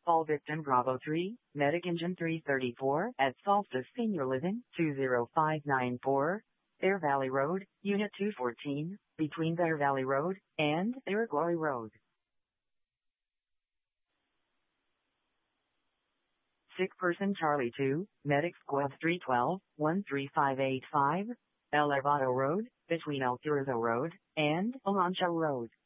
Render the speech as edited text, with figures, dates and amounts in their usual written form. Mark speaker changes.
Speaker 1: All victim Bravo 3, Medic Engine 334 at Solstice Senior Living, 20594, Bear Valley Road, Unit 214, between Bear Valley Road and Iroquois Road. Sick person Charlie 2, Medic Squad 312, 13585, El Elevado Road, between El Curazo Road and Olancho Road.